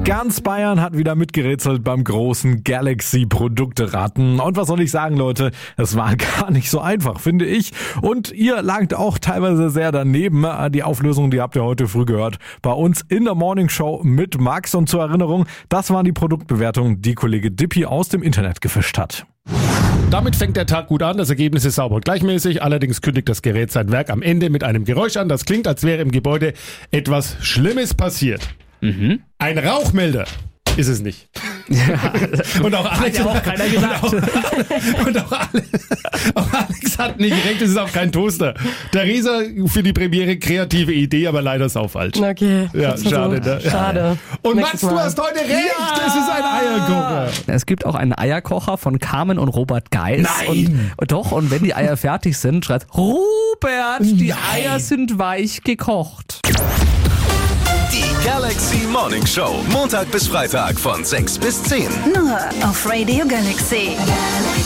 Ganz Bayern hat wieder mitgerätselt beim großen Galaxy-Produkte-Raten. Und was soll ich sagen, Leute? Es war gar nicht so einfach, finde ich. Und ihr lagt auch teilweise sehr daneben. Die Auflösung, die habt ihr heute früh gehört. Bei uns in der Morning Show mit Max. Und zur Erinnerung, das waren die Produktbewertungen, die Kollege Dippi aus dem Internet gefischt hat. Damit fängt der Tag gut an, das Ergebnis ist sauber und gleichmäßig, allerdings kündigt das Gerät sein Werk am Ende mit einem Geräusch an, das klingt, als wäre im Gebäude etwas Schlimmes passiert. Ein Rauchmelder ist es nicht. Ja, und auch Alex hat ja auch keiner gesagt. Und auch Alex hat nicht direkt, es ist auch kein Toaster. Theresa für die Premiere kreative Idee, aber leider saufalsch. Okay. Ja, schade. Ne? Schade. Und Max, du hast heute recht, es ist ein Eierkocher. Es gibt auch einen Eierkocher von Carmen und Robert Geis. Nein! Und wenn die Eier fertig sind, schreit Robert, die Eier sind weich gekocht. Die Galaxy Morning Show. Montag bis Freitag von 6 bis 10. Nur auf Radio Galaxy.